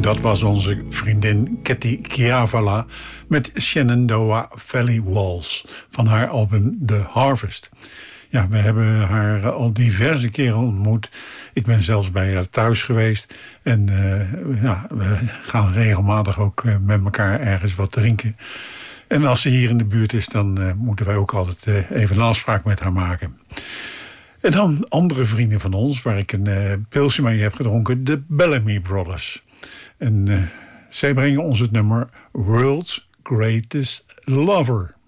Dat was onze vriendin Cathy Chiavala met Shenandoah Valley Waltz van haar album The Harvest. Ja, we hebben haar al diverse keren ontmoet. Ik ben zelfs bij haar thuis geweest. En we gaan regelmatig ook met elkaar ergens wat drinken. En als ze hier in de buurt is, dan moeten wij ook altijd even een afspraak met haar maken. En dan andere vrienden van ons, waar ik een pilsje mee heb gedronken, de Bellamy Brothers. En zij brengen ons het nummer World's Greatest Lover.